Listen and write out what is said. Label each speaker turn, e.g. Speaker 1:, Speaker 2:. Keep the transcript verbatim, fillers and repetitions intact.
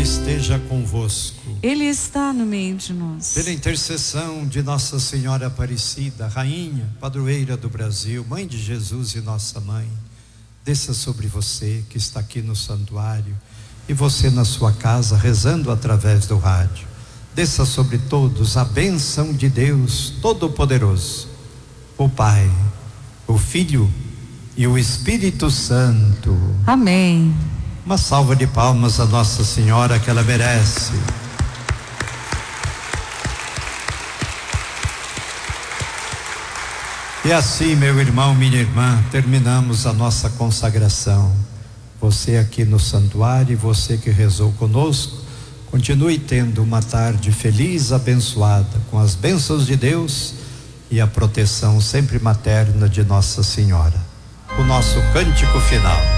Speaker 1: esteja convosco.
Speaker 2: Ele está no meio de nós.
Speaker 1: Pela intercessão de Nossa Senhora Aparecida, Rainha, Padroeira do Brasil, Mãe de Jesus e nossa Mãe, desça sobre você que está aqui no santuário e você na sua casa rezando através do rádio. Desça sobre todos a bênção de Deus Todo-Poderoso, o Pai, o Filho e o Espírito Santo.
Speaker 2: Amém.
Speaker 1: Uma salva de palmas a Nossa Senhora, que ela merece. E assim, meu irmão, minha irmã, terminamos a nossa consagração. Você aqui no santuário e você que rezou conosco, continue tendo uma tarde feliz, abençoada, com as bênçãos de Deus e a proteção sempre materna de Nossa Senhora. O nosso cântico final.